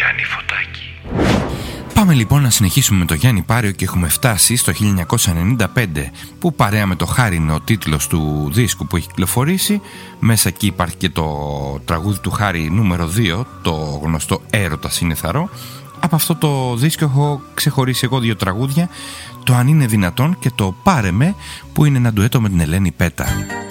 Γιάννη Φωτάκη. Πάμε λοιπόν να συνεχίσουμε με το Γιάννη Πάριο και έχουμε φτάσει στο 1995, που παρέα με το Χάρη είναι ο τίτλος του δίσκου που έχει κυκλοφορήσει. Μέσα εκεί υπάρχει και το τραγούδι του Χάρη νούμερο 2, το γνωστό Έρωτας είναι θαρώ. Από αυτό το δίσκο έχω ξεχωρίσει εγώ 2 τραγούδια, το Αν είναι δυνατόν και το Πάρε με, που είναι ένα ντουέτο με την Ελένη Πέτα.